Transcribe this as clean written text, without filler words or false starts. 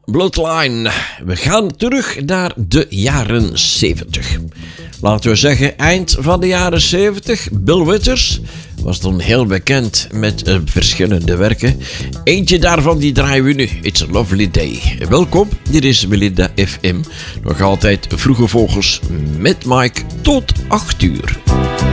Bloodline. We gaan terug naar de jaren 70. Laten we zeggen eind van de jaren 70. Bill Withers was dan heel bekend met verschillende werken. Eentje daarvan die draaien we nu. It's a Lovely Day. Welkom, dit is Melinda FM. Nog altijd Vroege Vogels met Mike tot 8 uur.